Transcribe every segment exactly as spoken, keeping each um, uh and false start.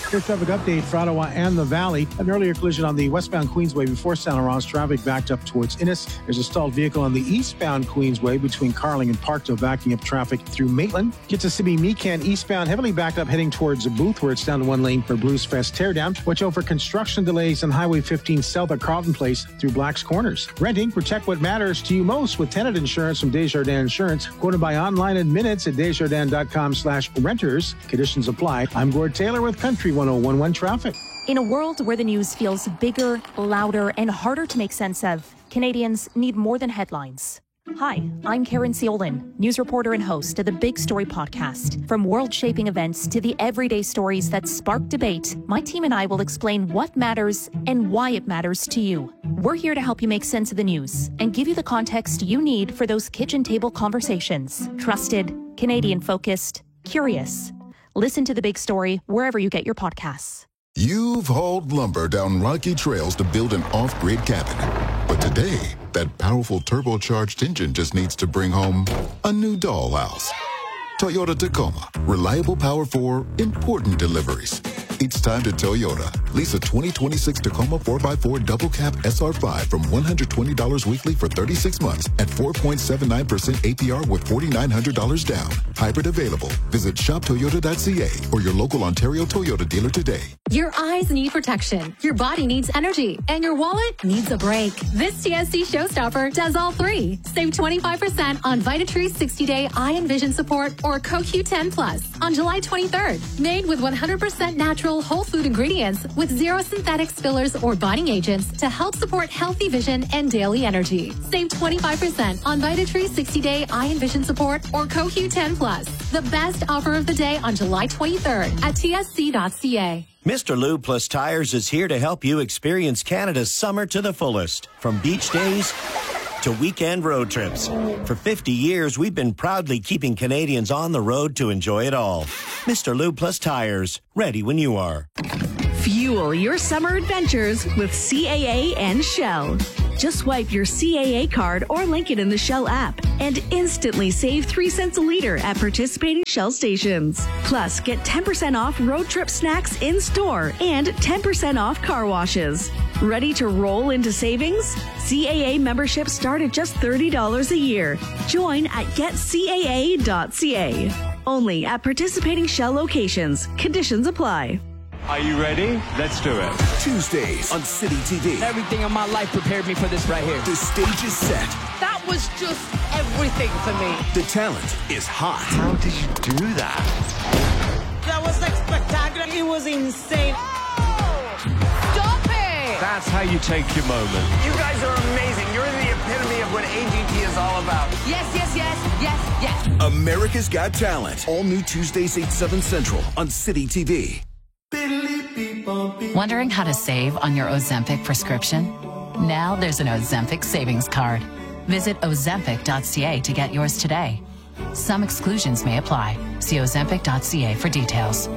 Your traffic update for Ottawa and the Valley. An earlier collision on the westbound Queensway before Saint Laurent's. Traffic backed up towards Innis. There's a stalled vehicle on the eastbound Queensway between Carling and Parkdale, backing up traffic through Maitland. Kitsissippi-Mecan eastbound, heavily backed up heading towards Booth, where it's down to one lane for Blues Fest teardown. Watch out for construction delays on Highway fifteen south at Carlton Place through Black's Corners. Renting, protect what matters to you most with tenant insurance from Desjardins Insurance. Quoted by online in minutes at desjardins.com slash renters. Conditions apply. I'm Gord Taylor with Country one oh one one Traffic. In a world where the news feels bigger, louder, and harder to make sense of, Canadians need more than headlines. Hi, I'm Karen Seolin, news reporter and host of the Big Story podcast. From world-shaping events to the everyday stories that spark debate, my team and I will explain what matters and why it matters to you. We're here to help you make sense of the news and give you the context you need for those kitchen table conversations. Trusted, Canadian-focused, curious. Listen to The Big Story wherever you get your podcasts. You've hauled lumber down rocky trails to build an off-grid cabin. But today, that powerful turbocharged engine just needs to bring home a new dollhouse. Toyota Tacoma. Reliable power for important deliveries. It's time to Toyota. Lease a twenty twenty-six Tacoma four by four double cab S R five from one hundred twenty dollars weekly for thirty-six months at four point seven nine percent A P R with four thousand nine hundred dollars down. Hybrid available. Visit shop toyota dot c a or your local Ontario Toyota dealer today. Your eyes need protection, your body needs energy, and your wallet needs a break. This T S C showstopper does all three. Save twenty-five percent on Vitatree sixty day eye and vision support or Co Q ten Plus on July twenty-third. Made with one hundred percent natural whole food ingredients with zero synthetics, fillers, or bonding agents to help support healthy vision and daily energy. Save twenty-five percent on Vitatree sixty day eye and vision support or Co Q ten Plus. The best offer of the day on July twenty-third at T S C dot c a. Mister Lube Plus Tires is here to help you experience Canada's summer to the fullest. From beach days to weekend road trips. For fifty years, we've been proudly keeping Canadians on the road to enjoy it all. Mister Lube Plus Tires, ready when you are. Fuel your summer adventures with C A A and Shell. Just swipe your C A A card or link it in the Shell app and instantly save three cents a liter at participating Shell stations. Plus, get ten percent off road trip snacks in store and ten percent off car washes. Ready to roll into savings? C A A memberships start at just thirty dollars a year. Join at get c a a dot c a. Only at participating Shell locations. Conditions apply. Are you ready? Let's do it. Tuesdays on City T V. Everything in my life prepared me for this right here. The stage is set. That was just everything for me. The talent is hot. How did you do that? That was like spectacular. It was insane. Oh, stop it! That's how you take your moment. You guys are amazing. You're the epitome of what A G T is all about. Yes, yes, yes, yes, yes. America's Got Talent. All new Tuesdays, eight, seven Central on City T V. Wondering how to save on your Ozempic prescription? Now there's an Ozempic savings card. Visit ozempic dot c a to get yours today. Some exclusions may apply. See ozempic dot c a for details.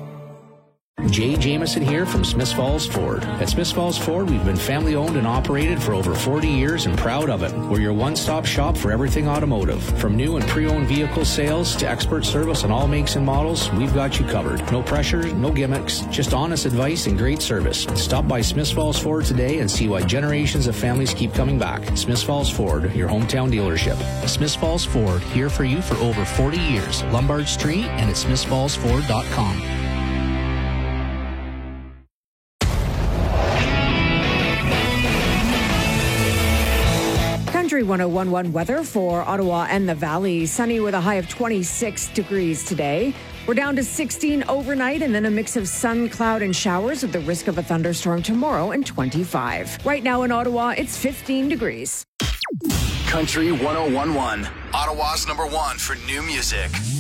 Jay Jameson here from Smiths Falls Ford. At Smiths Falls Ford, we've been family owned and operated for over forty years and proud of it. We're your one-stop shop for everything automotive. From new and pre-owned vehicle sales to expert service on all makes and models, we've got you covered. No pressure, no gimmicks, just honest advice and great service. Stop by Smiths Falls Ford today and see why generations of families keep coming back. Smiths Falls Ford, your hometown dealership. Smiths Falls Ford, here for you for over forty years. Lombard Street and at smiths falls ford dot com. Country one oh one one weather for Ottawa and the Valley. Sunny with a high of twenty-six degrees today. We're down to sixteen overnight and then a mix of sun, cloud, and showers with the risk of a thunderstorm tomorrow and twenty-five. Right now in Ottawa, it's fifteen degrees. Country one oh one one. Ottawa's number one for new music.